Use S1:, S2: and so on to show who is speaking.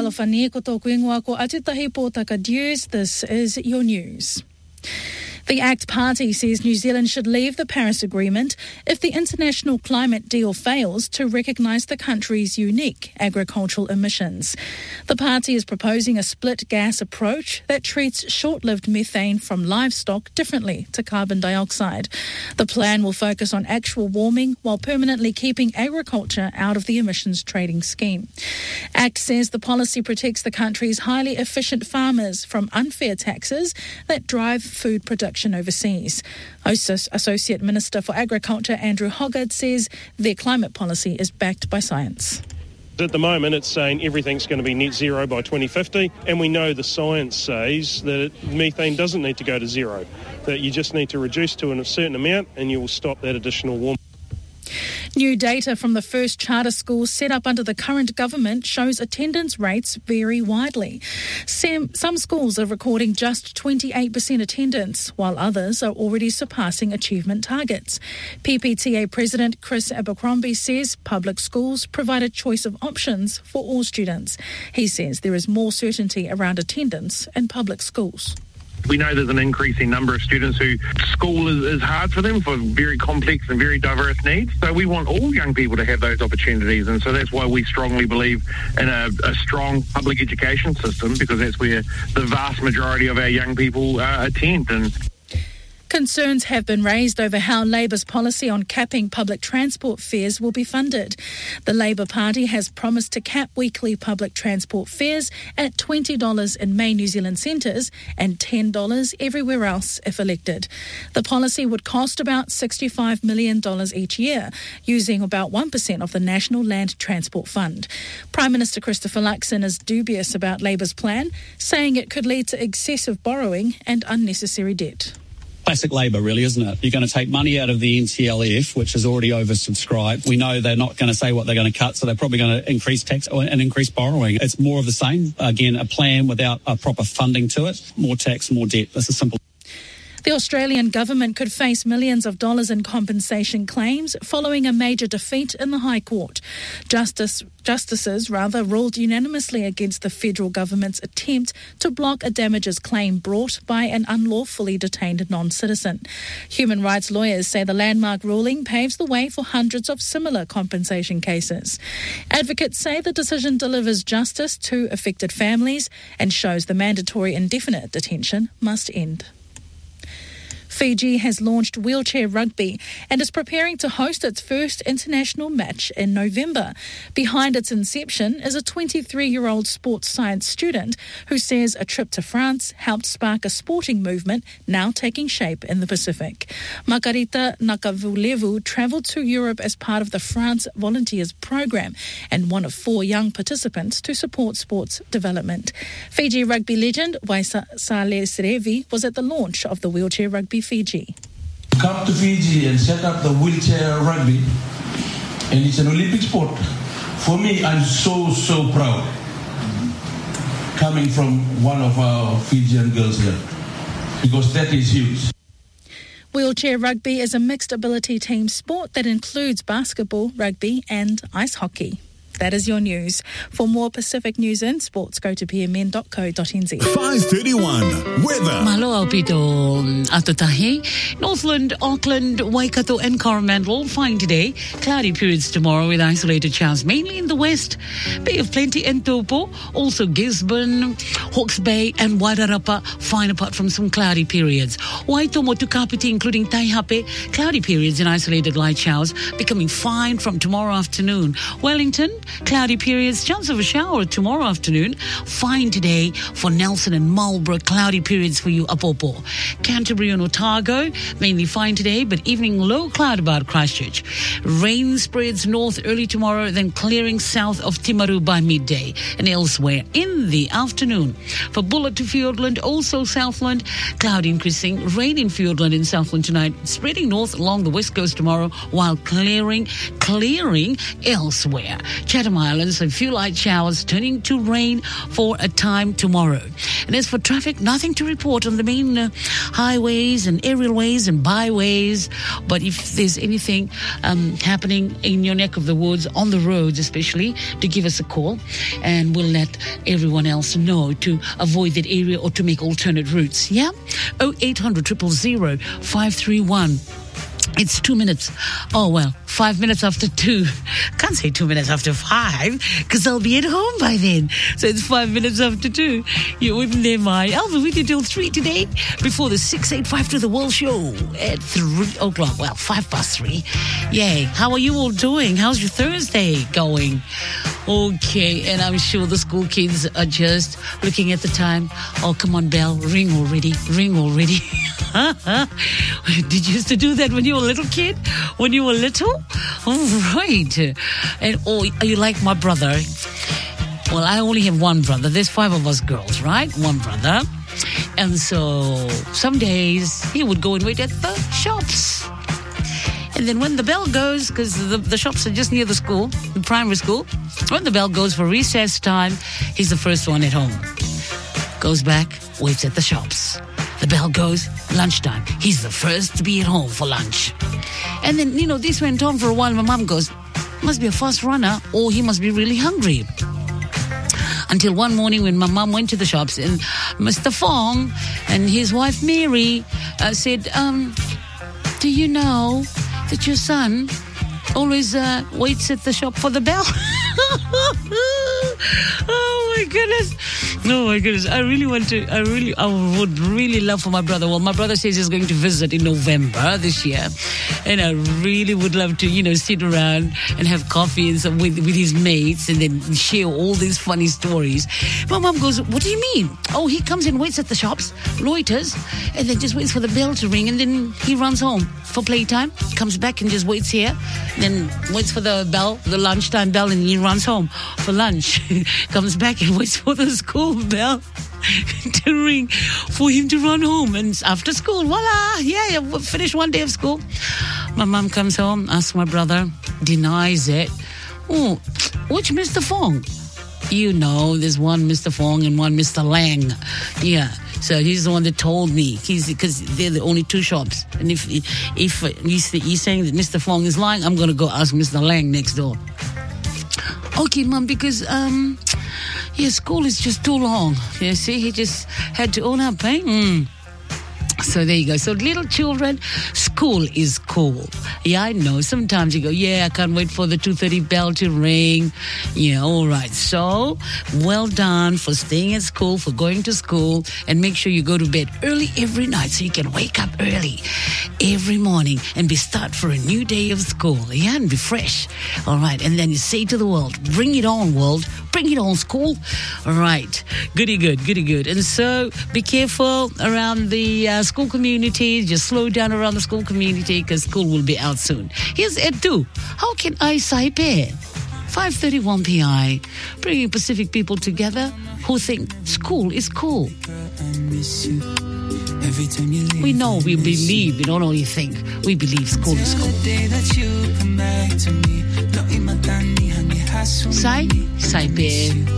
S1: whanie ko tōku ingoa ko Atutahi Pōtaka News. This is your news. The ACT Party says New Zealand should leave the Paris Agreement if the international climate deal fails to recognise the country's unique agricultural emissions. The party is proposing a split gas approach that treats short-lived methane from livestock differently to carbon dioxide. The plan will focus on actual warming while permanently keeping agriculture out of the emissions trading scheme. ACT says the policy protects the country's highly efficient farmers from unfair taxes that drive food production overseas. Associate Minister for Agriculture Andrew Hoggard says their climate policy is backed by science.
S2: At the moment, it's saying everything's going to be net zero by 2050, and we know the science says that methane doesn't need to go to zero, that you just need to reduce to a certain amount and you will stop that additional warming.
S1: New data from the first charter schools set up under the current government shows attendance rates vary widely. Some schools are recording just 28% attendance, while others are already surpassing achievement targets. PPTA President Chris Abercrombie says public schools provide a choice of options for all students. He says there is more certainty around attendance in public schools.
S3: We know there's an increasing number of students who school is hard for them for very complex and very diverse needs. So we want all young people to have those opportunities. And so that's why we strongly believe in a strong public education system, because that's where the vast majority of our young people attend. And
S1: concerns have been raised over how Labour's policy on capping public transport fares will be funded. The Labour Party has promised to cap weekly public transport fares at $20 in main New Zealand centres and $10 everywhere else if elected. The policy would cost about $65 million each year, using about 1% of the National Land Transport Fund. Prime Minister Christopher Luxon is dubious about Labour's plan, saying it could lead to excessive borrowing and unnecessary debt.
S4: Classic Labor, really, isn't it? You're going to take money out of the NTLF, which is already oversubscribed. We know they're not going to say what they're going to cut, so they're probably going to increase tax and increase borrowing. It's more of the same. Again, a plan without a proper funding to it. More tax, more debt. This is simple.
S1: The Australian government could face millions of dollars in compensation claims following a major defeat in the High Court. Justices ruled unanimously against the federal government's attempt to block a damages claim brought by an unlawfully detained non-citizen. Human rights lawyers say the landmark ruling paves the way for hundreds of similar compensation cases. Advocates say the decision delivers justice to affected families and shows the mandatory indefinite detention must end. Fiji has launched wheelchair rugby and is preparing to host its first international match in November. Behind its inception is a 23-year-old sports science student who says a trip to France helped spark a sporting movement now taking shape in the Pacific. Margarita Nakavulevu travelled to Europe as part of the France Volunteers program and one of 4 young participants to support sports development. Fiji rugby legend Waisale Serevi was at the launch of the wheelchair rugby Fiji.
S5: Come to Fiji and set up the wheelchair rugby, and it's an Olympic sport. For me, I'm so proud coming from one of our Fijian girls here, because that is huge.
S1: Wheelchair rugby is a mixed ability team sport that includes basketball, rugby and ice hockey. That is your news. For more Pacific news and sports, go to pmn.co.nz.
S6: 5:31 weather.
S7: Malo Alpito Atutahi. Northland, Auckland, Waikato and Coromandel fine today. Cloudy periods tomorrow with isolated showers mainly in the west. Bay of Plenty and Taupo. Also Gisborne, Hawke's Bay and Wairarapa fine apart from some cloudy periods. Waitomo to Kapiti including Taihape. Cloudy periods and isolated light showers becoming fine from tomorrow afternoon. Wellington, cloudy periods, chance of a shower tomorrow afternoon. Fine today for Nelson and Marlborough. Cloudy periods for you, Apopo. Canterbury and Otago, mainly fine today, but evening low cloud about Christchurch. Rain spreads north early tomorrow, then clearing south of Timaru by midday and elsewhere in the afternoon. For Bullard to Fiordland, also Southland, cloud increasing. Rain in Fiordland and Southland tonight, spreading north along the west coast tomorrow, while clearing elsewhere. Chatham Islands, a few light showers turning to rain for a time tomorrow. And as for traffic, nothing to report on the main highways and aerial ways and byways. But if there's anything happening in your neck of the woods, on the roads especially, to give us a call, and we'll let everyone else know to avoid that area or to make alternate routes. Yeah? 0800 000 531. It's 2 minutes. 5 minutes after 2. Can't say 2 minutes after 5 because I'll be at home by then. So it's 5 minutes after 2. You're with me, my Alvin, with you till 3 today before the 685 to the World Show at 3 o'clock. 3:05. Yay. How are you all doing? How's your Thursday going? Okay, and I'm sure the school kids are just looking at the time. Oh, come on, bell. Ring already. Did you used to do that when you were a little kid? When you were little? All right. And are you like my brother? Well, I only have one brother. There's 5 of us girls, right? One brother. And so some days he would go and wait at the shops. And then when the bell goes, because the shops are just near the school, the primary school, when the bell goes for recess time, he's the first one at home. Goes back, waits at the shops. The bell goes, lunchtime. He's the first to be at home for lunch. And then, this went on for a while. My mom goes, must be a fast runner or he must be really hungry. Until one morning when my mom went to the shops and Mr. Fong and his wife Mary said, do you know that your son always waits at the shop for the bell? Oh my goodness. I would really love for my brother. Well, my brother says he's going to visit in November this year. And I really would love to, sit around and have coffee and with his mates and then share all these funny stories. My mom goes, what do you mean? Oh, he comes and waits at the shops, loiters, and then just waits for the bell to ring, and then he runs home for playtime, comes back and just waits here, then waits for the bell, the lunchtime bell, and he runs home for lunch. Comes back and waits for the school bell to ring for him to run home. And after school, voila, we'll finish one day of school. My mom comes home, asks my brother, denies it. Oh, which Mr. Fong? There's one Mr. Fong and one Mr. Lang. Yeah. So he's the one that told me, because they're the only 2 shops. And if he's saying that Mr. Fong is lying, I'm going to go ask Mr. Lang next door. Okay, Mom, because school is just too long. You see, he just had to own up, eh? So there you go. So little children, school is cool. Yeah, I know. Sometimes you go, I can't wait for the 2:30 bell to ring. Yeah, all right. So well done for staying at school, for going to school, and make sure you go to bed early every night so you can wake up early every morning and be start for a new day of school. Yeah, and be fresh. All right. And then you say to the world, bring it on, world. Bring it on, school. All right. Goody good. And so be careful around the school community. Just slow down around the school community because school will be out soon. Here's Ed 2. How can I Saipe? 5:31 PI. Bringing Pacific people together who think school is cool. We know, we believe. We don't only think. We believe school is cool. Saipe.